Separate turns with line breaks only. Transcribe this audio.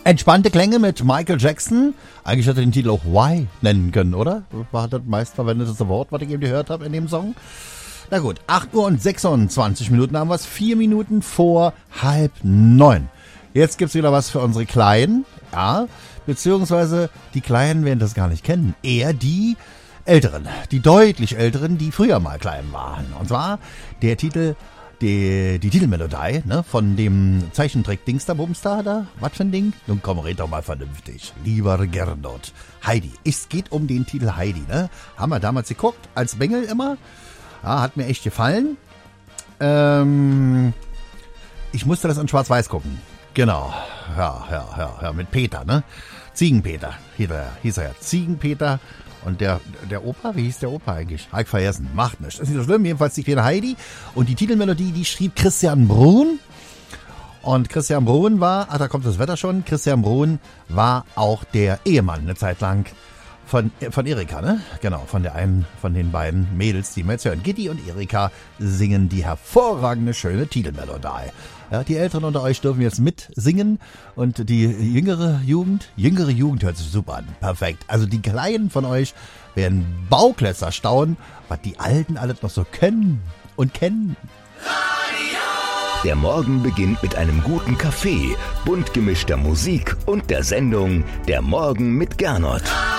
Entspannte Klänge mit Michael Jackson. Eigentlich hätte er den Titel auch Why nennen können, oder? War das meistverwendete Wort, was ich eben gehört habe in dem Song. Na gut, 8 Uhr und 26 Minuten haben wir es. 4 Minuten vor 8:30. Jetzt gibt's wieder was für unsere Kleinen. Ja, beziehungsweise die Kleinen werden das gar nicht kennen. Eher die Älteren, die deutlich Älteren, die früher mal klein waren. Und zwar der Titel... Die Titelmelodie, ne, von dem Zeichentrick-Dingster-Bumster da. Was für ein Ding? Nun komm, red doch mal vernünftig. Lieber Gernot. Heidi. Es geht um den Titel Heidi, ne? Haben wir damals geguckt, als Bengel immer. Ja, hat mir echt gefallen. Ich musste das in Schwarz-Weiß gucken. Genau. Ja, mit Peter, ne? Ziegenpeter. Hieß er ja. Ziegenpeter. Und der Opa, wie hieß der Opa eigentlich? Hab ich vergessen. Macht nichts. Ist nicht so schlimm. Jedenfalls die kleine Heidi. Und die Titelmelodie, die schrieb Christian Bruhn. Und Christian Bruhn war, da kommt das Wetter schon. Christian Bruhn war auch der Ehemann eine Zeit lang von Erika, ne? Genau, von den beiden Mädels, die wir jetzt hören. Gitti und Erika singen die hervorragende, schöne Titelmelodie. Ja, die Älteren unter euch dürfen jetzt mitsingen und die jüngere Jugend hört sich super an. Perfekt. Also die Kleinen von euch werden Bauklötzer staunen, was die Alten alles noch so können und kennen.
Der Morgen beginnt mit einem guten Kaffee, bunt gemischter Musik und der Sendung Der Morgen mit Gernot.